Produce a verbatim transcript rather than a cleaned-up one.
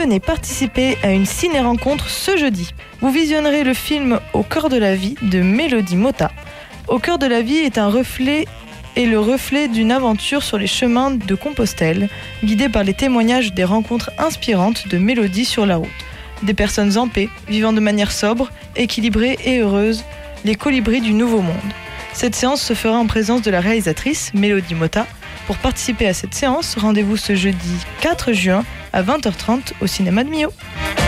venez participer à une ciné-rencontre ce jeudi. Vous visionnerez le film Au cœur de la vie de Mélodie Mota. Au cœur de la vie est un reflet et le reflet d'une aventure sur les chemins de Compostelle, guidée par les témoignages des rencontres inspirantes de Mélodie sur la route. Des personnes en paix, vivant de manière sobre, équilibrée et heureuse, les colibris du Nouveau Monde. Cette séance se fera en présence de la réalisatrice Mélodie Mota. Pour participer à cette séance, rendez-vous ce jeudi quatre juin à vingt heures trente au cinéma de Millau.